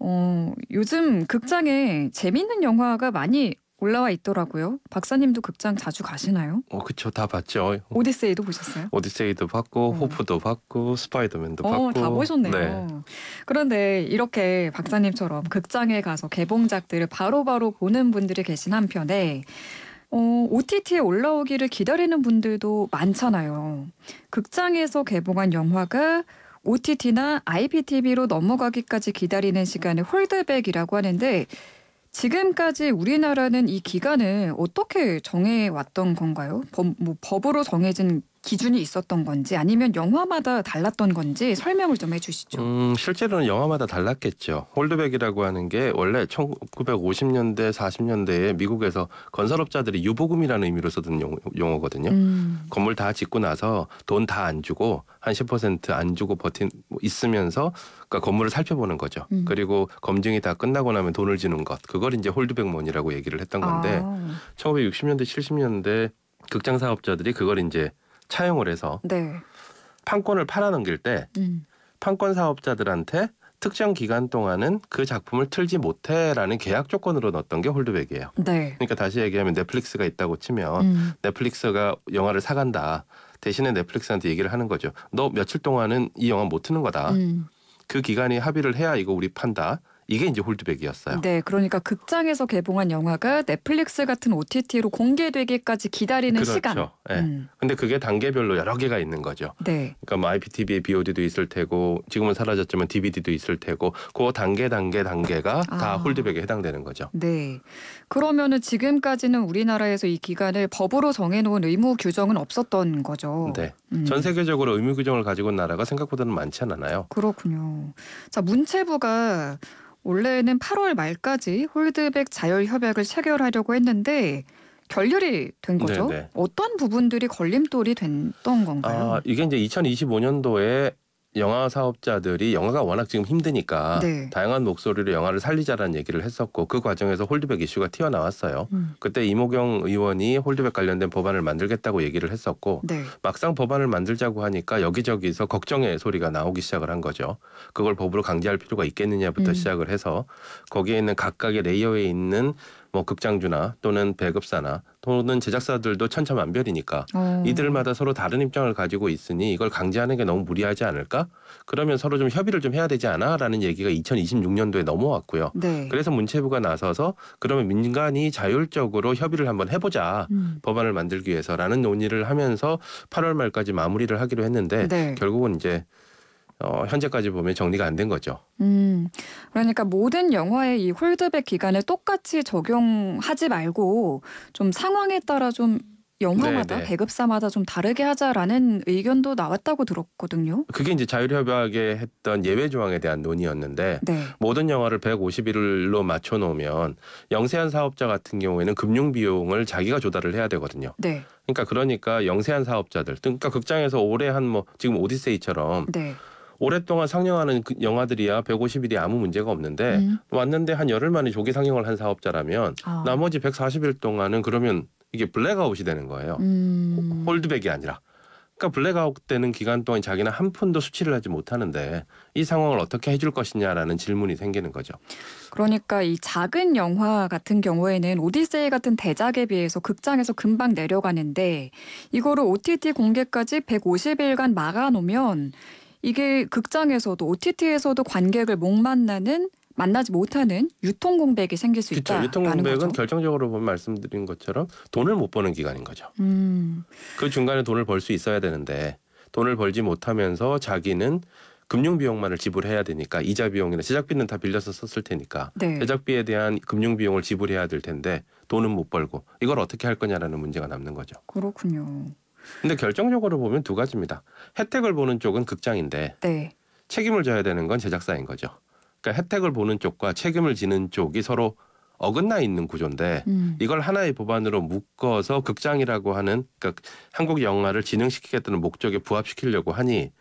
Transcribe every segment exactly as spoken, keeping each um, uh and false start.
어, 요즘 극장에 재밌는 영화가 많이 올라와 있더라고요. 박사님도 극장 자주 가시나요? 어, 그쵸. 다 봤죠. 오디세이도 보셨어요? 오디세이도 봤고, 어, 호프도 봤고, 스파이더맨도 어, 다 봤고. 네. 보셨네요. 그런데 이렇게 박사님처럼 극장에 가서 개봉작들을 바로바로 보는 분들이 계신 한편에 어, 오티티에 올라오기를 기다리는 분들도 많잖아요. 극장에서 개봉한 영화가 오티티나 아이피티비로 넘어가기까지 기다리는 시간을 홀드백이라고 하는데 지금까지 우리나라는 이 기간을 어떻게 정해왔던 건가요? 법, 뭐 법으로 정해진 기준이 있었던 건지 아니면 영화마다 달랐던 건지 설명을 좀 해주시죠. 음, 실제로는 영화마다 달랐겠죠. 홀드백이라고 하는 게 원래 천구백오십 년대, 사십 년대에 미국에서 건설업자들이 유보금이라는 의미로 쓰던 용, 용어거든요. 음. 건물 다 짓고 나서 돈 다 안 주고 한 십 퍼센트 안 주고 버틴 있으면서 그러니까 건물을 살펴보는 거죠. 음. 그리고 검증이 다 끝나고 나면 돈을 주는 것. 그걸 이제 홀드백몬이라고 얘기를 했던 건데 아, 천구백육십 년대, 칠십 년대 극장 사업자들이 그걸 이제 차용을 해서 네. 판권을 팔아넘길 때 음. 판권 사업자들한테 특정 기간 동안은 그 작품을 틀지 못해라는 계약 조건으로 넣었던 게 홀드백이에요. 네. 그러니까 다시 얘기하면 넷플릭스가 있다고 치면 음. 넷플릭스가 영화를 사간다. 대신에 넷플릭스한테 얘기를 하는 거죠. 너 며칠 동안은 이 영화 못 트는 거다. 음. 그 기간이 합의를 해야 이거 우리 판다. 이게 이제 홀드백이었어요. 네, 그러니까 극장에서 개봉한 영화가 넷플릭스 같은 오티티로 공개되기까지 기다리는 시간. 그렇죠. 예. 네. 음. 근데 그게 단계별로 여러 개가 있는 거죠. 네. 그러니까 뭐 아이피티비에 비오디도 있을 테고 지금은 사라졌지만 디비디도 있을 테고 그 단계 단계 단계가 아. 다 홀드백에 해당되는 거죠. 네. 그러면은 지금까지는 우리나라에서 이 기간을 법으로 정해놓은 의무 규정은 없었던 거죠. 네. 음. 전 세계적으로 의무 규정을 가지고 있는 나라가 생각보다는 많지는 않아요. 그렇군요. 자, 문체부가 원래는 팔월 말까지 홀드백 자율 협약을 체결하려고 했는데 결렬이 된 거죠. 네네. 어떤 부분들이 걸림돌이 됐던 건가요? 아, 이게 이제 이천이십오 년도에 영화 사업자들이 영화가 워낙 지금 힘드니까 네. 다양한 목소리로 영화를 살리자라는 얘기를 했었고 그 과정에서 홀드백 이슈가 튀어나왔어요. 음. 그때 이모경 의원이 홀드백 관련된 법안을 만들겠다고 얘기를 했었고 네. 막상 법안을 만들자고 하니까 여기저기서 걱정의 소리가 나오기 시작을 한 거죠. 그걸 법으로 강제할 필요가 있겠느냐부터 음. 시작을 해서 거기에 있는 각각의 레이어에 있는 뭐 극장주나 또는 배급사나 또는 제작사들도 천차만별이니까 어. 이들마다 서로 다른 입장을 가지고 있으니 이걸 강제하는 게 너무 무리하지 않을까? 그러면 서로 좀 협의를 좀 해야 되지 않아? 라는 얘기가 이천이십육 년도에 넘어왔고요. 네. 그래서 문체부가 나서서 그러면 민간이 자율적으로 협의를 한번 해보자. 음. 법안을 만들기 위해서라는 논의를 하면서 팔월 말까지 마무리를 하기로 했는데 네. 결국은 이제 어, 현재까지 보면 정리가 안 된 거죠. 음, 그러니까 모든 영화의 이 홀드백 기간을 똑같이 적용하지 말고 좀 상황에 따라 좀 영화마다 네네. 배급사마다 좀 다르게 하자라는 의견도 나왔다고 들었거든요. 그게 이제 자율협약에 했던 예외 조항에 대한 논의였는데 네. 모든 영화를 백오십 일로 맞춰 놓으면 영세한 사업자 같은 경우에는 금융 비용을 자기가 조달을 해야 되거든요. 네. 그러니까 그러니까 영세한 사업자들, 그러니까 극장에서 올해 한 뭐 지금 오디세이처럼 네. 오랫동안 상영하는 그 영화들이야 백오십 일이 아무 문제가 없는데 음. 왔는데 한 열흘 만에 조기 상영을 한 사업자라면 아. 나머지 백사십 일 동안은 그러면 이게 블랙아웃이 되는 거예요. 음. 홀드백이 아니라. 그러니까 블랙아웃 되는 기간 동안 자기는 한 푼도 수치를 하지 못하는데 이 상황을 어떻게 해줄 것이냐라는 질문이 생기는 거죠. 그러니까 이 작은 영화 같은 경우에는 오디세이 같은 대작에 비해서 극장에서 금방 내려가는데 이거를 오티티 공개까지 백오십 일간 막아놓으면 이게 극장에서도 오티티에서도 관객을 못 만나는 만나지 못하는 유통 공백이 생길 수 그렇죠. 있다라는 유통 공백은 거죠. 결정적으로 보면 말씀드린 것처럼 돈을 못 버는 기간인 거죠. 음. 그 중간에 돈을 벌 수 있어야 되는데 돈을 벌지 못하면서 자기는 금융 비용만을 지불해야 되니까 이자 비용이나 제작비는 다 빌려서 썼을 테니까 네. 제작비에 대한 금융 비용을 지불해야 될 텐데 돈은 못 벌고 이걸 어떻게 할 거냐라는 문제가 남는 거죠. 그렇군요. 근데 결정적으로 보면 두 가지입니다. 혜택을 보는 쪽은 극장인데 네. 책임을 져야 되는 건 제작사인 거죠. 그러니까 혜택을 보는 쪽과 책임을 지는 쪽이 서로 어긋나 있는 구조인데 음. 이걸 하나의 법안으로 묶어서 극장이라고 하는 그러니까 한국 영화를 진흥시키겠다는 목적에 부합시키려고 하니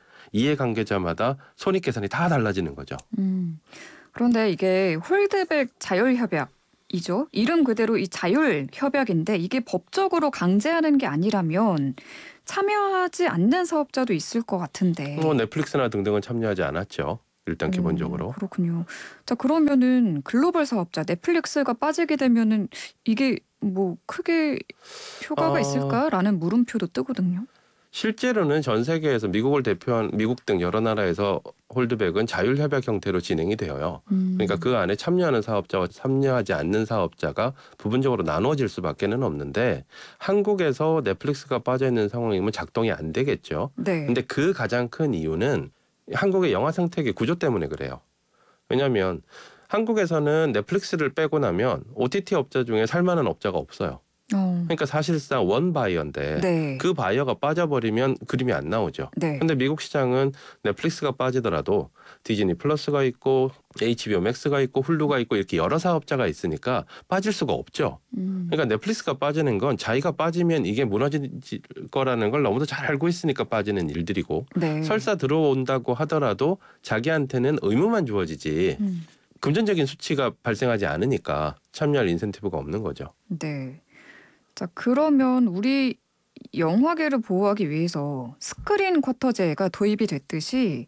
이해관계자마다 손익계산이 다 달라지는 거죠. 음. 그런데 이게 홀드백 자율협약 이죠. 이름 그대로 이 자율 협약인데 이게 법적으로 강제하는 게 아니라면 참여하지 않는 사업자도 있을 것 같은데. 뭐 넷플릭스나 등등은 참여하지 않았죠. 일단 오, 기본적으로. 그렇군요. 자, 그러면은 글로벌 사업자 넷플릭스가 빠지게 되면은 이게 뭐 크게 효과가 어, 있을까라는 물음표도 뜨거든요. 실제로는 전 세계에서 미국을 대표한 미국 등 여러 나라에서 홀드백은 자율협약 형태로 진행이 되어요. 그러니까 음, 그 안에 참여하는 사업자와 참여하지 않는 사업자가 부분적으로 나누어질 수밖에는 없는데 한국에서 넷플릭스가 빠져 있는 상황이면 작동이 안 되겠죠. 네. 근데 그 가장 큰 이유는 한국의 영화 생태계 구조 때문에 그래요. 왜냐하면 한국에서는 넷플릭스를 빼고 나면 오티티 업자 중에 살만한 업자가 없어요. 어, 그러니까 사실상 원 바이어인데 네. 그 바이어가 빠져버리면 그림이 안 나오죠. 네. 근데 미국 시장은 넷플릭스가 빠지더라도 디즈니 플러스가 있고 에이치비오 맥스가 있고 훌루가 있고 이렇게 여러 사업자가 있으니까 빠질 수가 없죠. 음, 그러니까 넷플릭스가 빠지는 건 자기가 빠지면 이게 무너질 거라는 걸 너무도 잘 알고 있으니까 빠지는 일들이고 네. 설사 들어온다고 하더라도 자기한테는 의무만 주어지지 음, 금전적인 수치가 발생하지 않으니까 참여할 인센티브가 없는 거죠. 네. 자, 그러면 우리 영화계를 보호하기 위해서 스크린 쿼터제가 도입이 됐듯이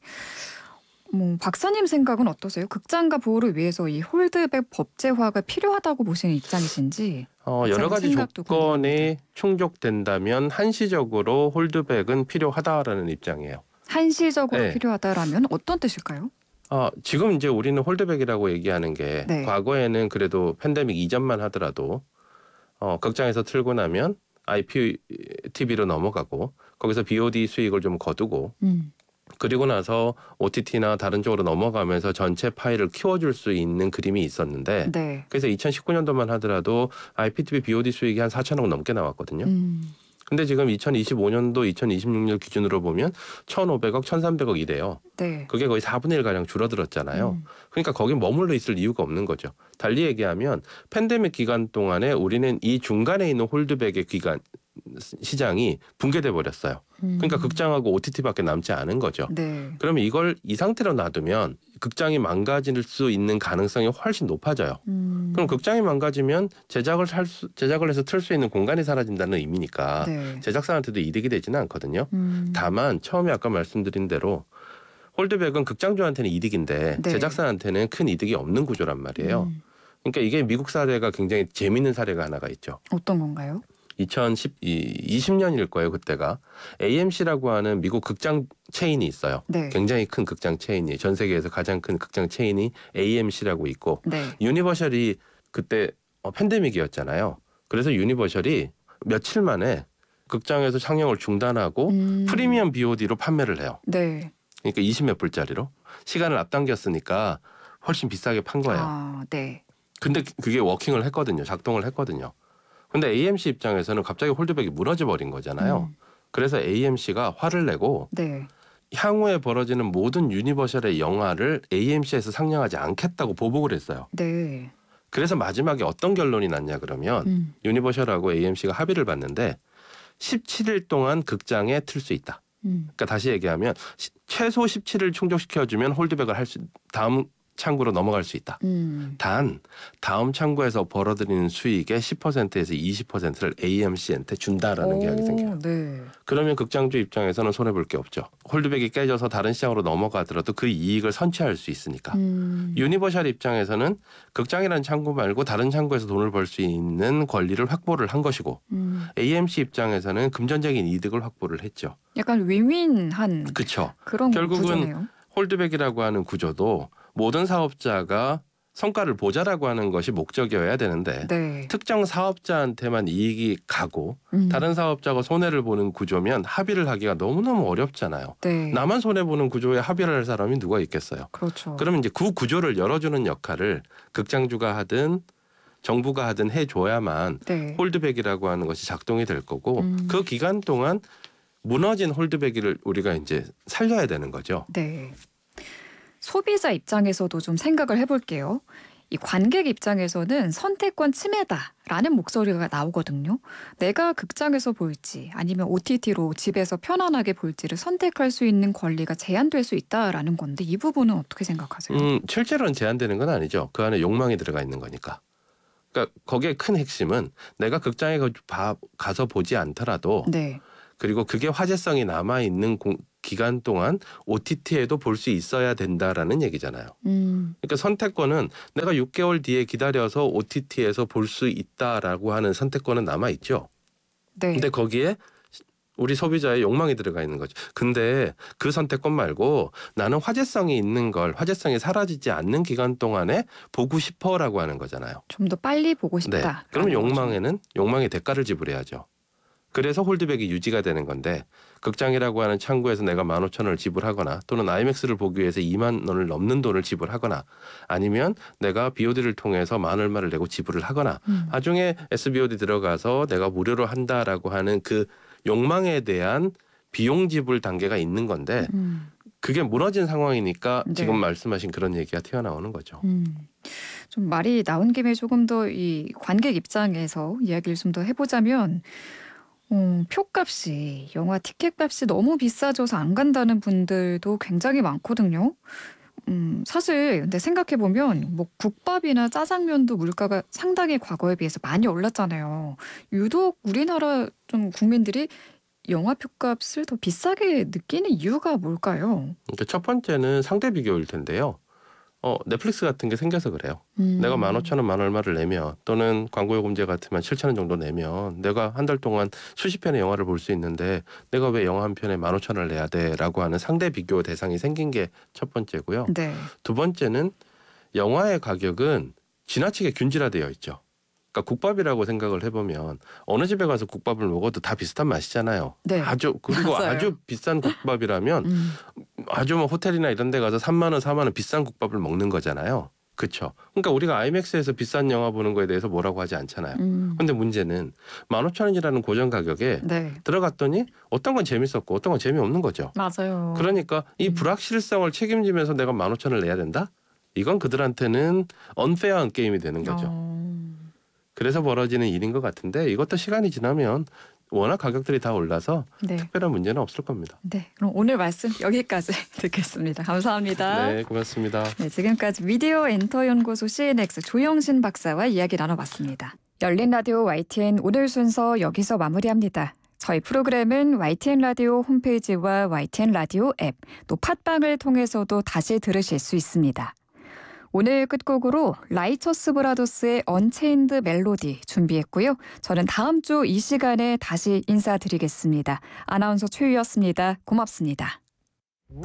뭐 박사님 생각은 어떠세요? 극장가 보호를 위해서 이 홀드백 법제화가 필요하다고 보시는 입장이신지 어, 여러 박사님 가지 생각도 궁금합니다. 조건이 충족된다면 한시적으로 홀드백은 필요하다라는 입장이에요. 한시적으로 네. 필요하다라면 어떤 뜻일까요? 어, 지금 이제 우리는 홀드백이라고 얘기하는 게 네. 과거에는 그래도 팬데믹 이전만 하더라도 어, 극장에서 틀고 나면 아이피티비로 넘어가고 거기서 비오디 수익을 좀 거두고 음, 그리고 나서 오티티나 다른 쪽으로 넘어가면서 전체 파일을 키워줄 수 있는 그림이 있었는데 네. 그래서 이천십구 년도만 하더라도 아이피티비 비오디 수익이 한 사천억 넘게 나왔거든요. 음, 근데 지금 이천이십오 년도, 이천이십육 년 기준으로 보면 천오백억, 천삼백억 이래요. 네. 그게 거의 사분의 일 가량 줄어들었잖아요. 음, 그러니까 거긴 머물러 있을 이유가 없는 거죠. 달리 얘기하면 팬데믹 기간 동안에 우리는 이 중간에 있는 홀드백의 기간 시장이 붕괴돼 버렸어요. 그러니까 음, 극장하고 오티티밖에 남지 않은 거죠. 네. 그러면 이걸 이 상태로 놔두면 극장이 망가질 수 있는 가능성이 훨씬 높아져요. 음, 그럼 극장이 망가지면 제작을 할 수, 제작을 해서 틀 수 있는 공간이 사라진다는 의미니까 네. 제작사한테도 이득이 되지는 않거든요. 음, 다만 처음에 아까 말씀드린 대로 홀드백은 극장주한테는 이득인데 네. 제작사한테는 큰 이득이 없는 구조란 말이에요. 음, 그러니까 이게 미국 사례가 굉장히 재미있는 사례가 하나가 있죠. 어떤 건가요? 이천이십 년일 거예요. 그때가 에이엠씨라고 하는 미국 극장 체인이 있어요. 네. 굉장히 큰 극장 체인이 전 세계에서 가장 큰 극장 체인이 에이엠씨라고 있고 네. 유니버셜이 그때 어, 팬데믹이었잖아요. 그래서 유니버셜이 며칠 만에 극장에서 상영을 중단하고 음, 프리미엄 비오디로 판매를 해요. 네. 그러니까 이십몇 불짜리로 시간을 앞당겼으니까 훨씬 비싸게 판 거예요. 아, 네. 근데 그게 워킹을 했거든요. 작동을 했거든요. 근데 에이엠씨 입장에서는 갑자기 홀드백이 무너져 버린 거잖아요. 음, 그래서 에이엠씨가 화를 내고 네. 향후에 벌어지는 모든 유니버셜의 영화를 에이엠씨에서 상영하지 않겠다고 보복을 했어요. 네. 그래서 마지막에 어떤 결론이 났냐 그러면 음, 유니버셜하고 에이엠씨가 합의를 봤는데 십칠 일 동안 극장에 틀 수 있다. 음, 그러니까 다시 얘기하면 시- 최소 십칠 일 충족시켜주면 홀드백을 할 수 다음 창구로 넘어갈 수 있다. 음, 단 다음 창구에서 벌어들이는 수익의 십 퍼센트에서 이십 퍼센트를 에이엠씨한테 준다라는 계약이 생겨요. 네. 그러면 극장주 입장에서는 손해볼 게 없죠. 홀드백이 깨져서 다른 시장으로 넘어가더라도 그 이익을 선취할 수 있으니까. 음, 유니버셜 입장에서는 극장이라는 창구 말고 다른 창구에서 돈을 벌 수 있는 권리를 확보를 한 것이고 음, 에이엠씨 입장에서는 금전적인 이득을 확보를 했죠. 약간 윈윈한 그렇죠. 그런 결국은 구조네요. 홀드백이라고 하는 구조도 모든 사업자가 성과를 보자라고 하는 것이 목적이어야 되는데 네. 특정 사업자한테만 이익이 가고 음, 다른 사업자가 손해를 보는 구조면 합의를 하기가 너무너무 어렵잖아요. 네. 나만 손해보는 구조에 합의를 할 사람이 누가 있겠어요. 그렇죠. 그러면 이제 그 구조를 열어주는 역할을 극장주가 하든 정부가 하든 해줘야만 네. 홀드백이라고 하는 것이 작동이 될 거고 음. 그 기간 동안 무너진 홀드백을 우리가 이제 살려야 되는 거죠. 네. 소비자 입장에서도 좀 생각을 해볼게요. 이 관객 입장에서는 선택권 침해다라는 목소리가 나오거든요. 내가 극장에서 볼지 아니면 오티티로 집에서 편안하게 볼지를 선택할 수 있는 권리가 제한될 수 있다라는 건데 이 부분은 어떻게 생각하세요? 음, 실제로는 제한되는 건 아니죠. 그 안에 욕망이 들어가 있는 거니까. 그러니까 거기에 큰 핵심은 내가 극장에 가- 봐- 가서 보지 않더라도 네. 그리고 그게 화제성이 남아 있는 기간 동안 오티티에도 볼 수 있어야 된다라는 얘기잖아요. 음. 그러니까 선택권은 내가 육 개월 뒤에 기다려서 오티티에서 볼 수 있다라고 하는 선택권은 남아 있죠. 네. 근데 거기에 우리 소비자의 욕망이 들어가 있는 거죠. 근데 그 선택권 말고 나는 화제성이 있는 걸 화제성이 사라지지 않는 기간 동안에 보고 싶어라고 하는 거잖아요. 좀 더 빨리 보고 네. 싶다. 그러면 욕망에는 욕망의 대가를 지불해야죠. 그래서 홀드백이 유지가 되는 건데 극장이라고 하는 창구에서 내가 만 오천 원을 지불하거나 또는 아이맥스를 보기 위해서 이만 원을 넘는 돈을 지불하거나 아니면 내가 비오디를 통해서 만 얼마를 내고 지불을 하거나 음. 나중에 에스비오디 들어가서 내가 무료로 한다라고 하는 그 욕망에 대한 비용 지불 단계가 있는 건데 음. 그게 무너진 상황이니까 네. 지금 말씀하신 그런 얘기가 튀어나오는 거죠. 음. 좀 말이 나온 김에 조금 더 이 관객 입장에서 이야기를 좀 더 해보자면 어, 표값이 영화 티켓값이 너무 비싸져서 안 간다는 분들도 굉장히 많거든요. 음, 사실 근데 생각해 보면 뭐 국밥이나 짜장면도 물가가 상당히 과거에 비해서 많이 올랐잖아요. 유독 우리나라 좀 국민들이 영화 표값을 더 비싸게 느끼는 이유가 뭘까요? 그러니까 첫 번째는 상대 비교일 텐데요. 어, 넷플릭스 같은 게 생겨서 그래요. 음. 내가 만 오천 원, 만 얼마를 내면 또는 광고요금제 같으면 칠천 원 정도 내면 내가 한 달 동안 수십 편의 영화를 볼 수 있는데 내가 왜 영화 한 편에 만 오천 원을 내야 돼라고 하는 상대 비교 대상이 생긴 게 첫 번째고요. 네. 두 번째는 영화의 가격은 지나치게 균질화되어 있죠. 그러니까 국밥이라고 생각을 해보면 어느 집에 가서 국밥을 먹어도 다 비슷한 맛이잖아요. 네. 아주 그리고 맞아요. 아주 비싼 국밥이라면 음. 아주 뭐 호텔이나 이런 데 가서 삼만 원, 사만 원 비싼 국밥을 먹는 거잖아요. 그렇죠. 그러니까 우리가 아이맥스에서 비싼 영화 보는 거에 대해서 뭐라고 하지 않잖아요. 음. 근데 문제는 만 오천 원이라는 고정 가격에 네. 들어갔더니 어떤 건 재밌었고 어떤 건 재미없는 거죠. 맞아요. 그러니까 이 음. 불확실성을 책임지면서 내가 만 오천 원을 내야 된다? 이건 그들한테는 언페어한 게임이 되는 거죠. 어. 그래서 벌어지는 일인 것 같은데 이것도 시간이 지나면 워낙 가격들이 다 올라서 네. 특별한 문제는 없을 겁니다. 네. 그럼 오늘 말씀 여기까지 듣겠습니다. 감사합니다. 네, 고맙습니다. 네, 지금까지 미디어 엔터 연구소 씨엔엑스 조영신 박사와 이야기 나눠봤습니다. 열린 라디오 와이티엔 오늘 순서 여기서 마무리합니다. 저희 프로그램은 와이티엔 라디오 홈페이지와 와이티엔 라디오 앱, 또 팟빵을 통해서도 다시 들으실 수 있습니다. 오늘 끝곡으로 라이처스 브라더스의 언체인드 멜로디 준비했고요. 저는 다음 주 이 시간에 다시 인사드리겠습니다. 아나운서 최유였습니다. 고맙습니다.